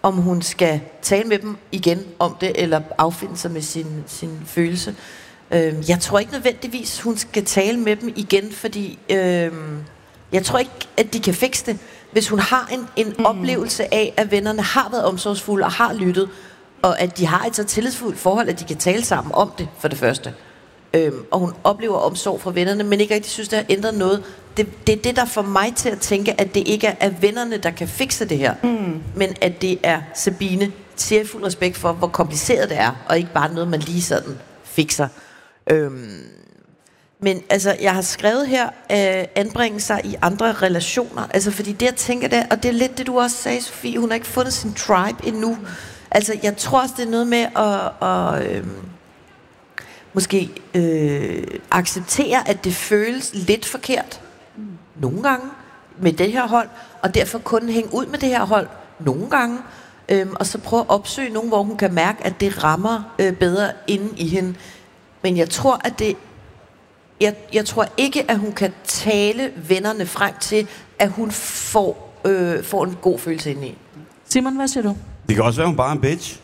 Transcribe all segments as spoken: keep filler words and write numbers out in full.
om hun skal tale med dem igen om det, eller affinde sig med sin, sin følelse. Øh, jeg tror ikke nødvendigvis, hun skal tale med dem igen, fordi øh, jeg tror ikke, at de kan fikse det. Hvis hun har en, en mm. oplevelse af, at vennerne har været omsorgsfulde og har lyttet, og at de har et så tillidsfuldt forhold, at de kan tale sammen om det, for det første. Øhm, og hun oplever omsorg fra vennerne, men ikke rigtig synes, det har ændret noget. Det, det er det, der får mig til at tænke, at det ikke er vennerne, der kan fikse det her, mm. men at det er Sabine, siger jeg fuld respekt for, hvor kompliceret det er, og ikke bare noget, man lige sådan fikser. Øhm, men altså, jeg har skrevet her, øh, anbringe sig i andre relationer, altså fordi det, jeg tænker der, og det er lidt det, du også sagde, Sofie, hun har ikke fundet sin tribe endnu. Altså, jeg tror også, det er noget med at... at øh, måske øh, acceptere, at det føles lidt forkert nogle gange med det her hold, og derfor kun hænge ud med det her hold nogle gange, øh, og så prøve at opsøge nogen, hvor hun kan mærke, at det rammer øh, bedre inde i hende. Men jeg tror, at det jeg, jeg tror ikke, at hun kan tale vennerne frem til, at hun får, øh, får en god følelse inde i. Simon, hvad siger du? Det kan også være, hun bare er en bitch.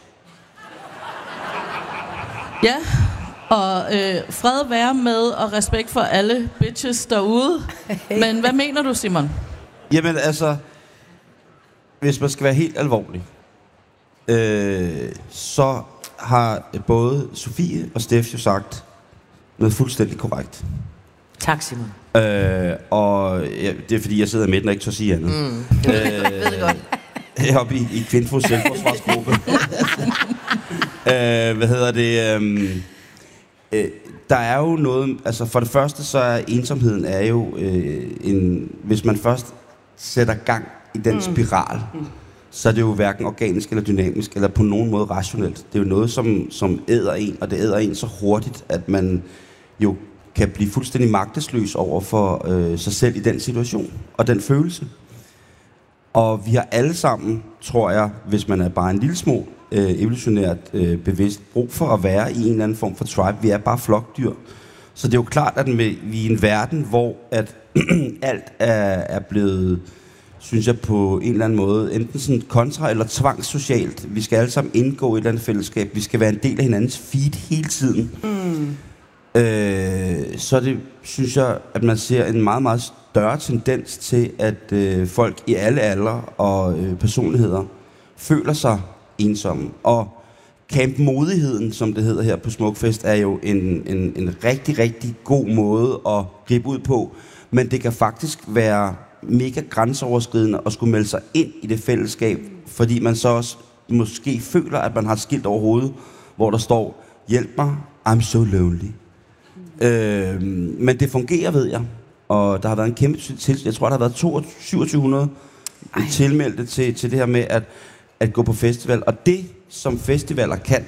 Ja, og øh, fred være med og respekt for alle bitches derude. Men hvad mener du, Simon? Jamen altså, hvis man skal være helt alvorlig, øh, så har både Sofie og Steff jo sagt noget fuldstændig korrekt. Tak, Simon. Øh, og ja, det er fordi, jeg sidder i midten og ikke tør sige andet. Mm, det øh, ved det godt. Heroppe i, i Kvinfos selvforsvarsgruppe. øh, hvad hedder det? Øh, øh, der er jo noget... Altså for det første, så er ensomheden er jo øh, en... Hvis man først sætter gang i den mm. spiral, mm. så er det jo hverken organisk eller dynamisk, eller på nogen måde rationelt. Det er jo noget, som, som æder en, og det æder en så hurtigt, at man jo kan blive fuldstændig magtesløs over for øh, sig selv i den situation, og den følelse. Og vi har alle sammen, tror jeg, hvis man er bare en lille små øh, evolutionært øh, bevidst, brug for at være i en eller anden form for tribe. Vi er bare flokdyr. Så det er jo klart, at vi er i en verden, hvor at alt er, er blevet, synes jeg, på en eller anden måde, enten sådan kontra- eller tvangssocialt. Vi skal alle sammen indgå i et eller andet fællesskab. Vi skal være en del af hinandens feed hele tiden. Mm. Øh, så det, synes jeg, at man ser en meget, meget større tendens til, at øh, folk i alle aldre og øh, personligheder føler sig ensomme. Og campmodigheden, som det hedder her på Smukfest, er jo en, en, en rigtig, rigtig god måde at gribe ud på. Men det kan faktisk være mega grænseoverskridende at skulle melde sig ind i det fællesskab, fordi man så også måske føler, at man har et skilt over hovedet, hvor der står, hjælp mig, I'm so lonely. Øh, men det fungerer, ved jeg. Og der har været en kæmpe til, jeg tror, der har været syvogtyve hundrede tilmeldte til, til det her med at, at gå på festival. Og det, som festivaler kan,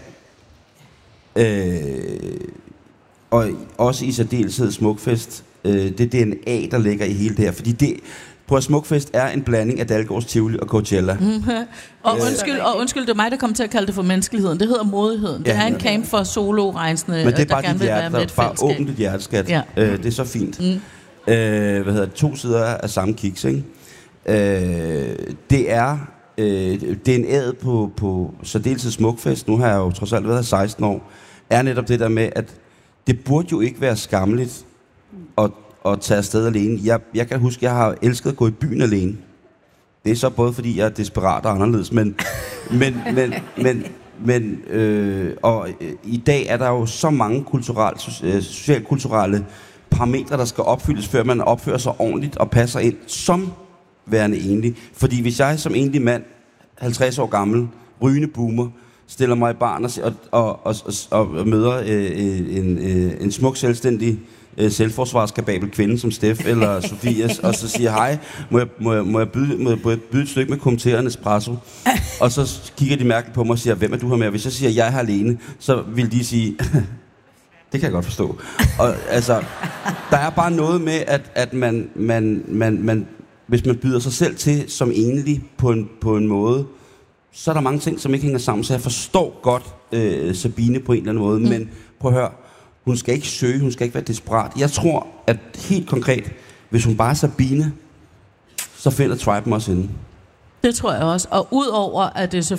øh, og også i særdeleshed Smukfest, øh, det er D N A, der ligger i hele det her. Fordi det på Smukfest er en blanding af Dalgårds Tivoli og Coachella. Mm-hmm. Og, undskyld, og undskyld, det er mig, der kommer til at kalde det for menneskeligheden. Det hedder modigheden. Det ja, er en camp for solo-rejsende, men det er bare der gerne vil hjerte, være med et bare fællesskab. Åbent dit hjerteskat. Ja. Øh, det er så fint. Mm. Øh, hvad hedder det? To sider af samme kiks, ikke? Øh, det er øh, D N A'et på, på særdeleshed Smukfest, nu har jeg jo trods alt været seksten år, er netop det der med, at det burde jo ikke være skammeligt at, at tage afsted alene. Jeg, jeg kan huske, at jeg har elsket at gå i byen alene. Det er så både fordi, jeg er desperat og anderledes, men, men, men, men, men øh, og øh, i dag er der jo så mange kulturelle, socialkulturelle parametre, der skal opfyldes, før man opfører sig ordentligt og passer ind som værende enlig. Fordi hvis jeg som enlig mand, halvtreds år gammel, rygende boomer, stiller mig i baren og, og, og, og, og møder øh, en, øh, en smuk, selvstændig, øh, selvforsvarskapabel kvinde som Steff eller Sofias, og så siger, hej, må jeg, må jeg, må jeg, byde, må jeg byde et stykke med kommenterende espresso? Og så kigger de mærkeligt på mig og siger, hvem er du her med? Hvis jeg siger, jeg er her alene, så vil de sige, det kan jeg godt forstå. Og altså, der er bare noget med, at, at man, man, man, man, hvis man byder sig selv til som enlig på en, på en måde, så er der mange ting, som ikke hænger sammen. Så jeg forstår godt øh, Sabine på en eller anden måde, mm. men prøv at høre, hun skal ikke søge, hun skal ikke være desperat. Jeg tror, at helt konkret, hvis hun bare er Sabine, så finder triben også inde. Det tror jeg også. Og udover at det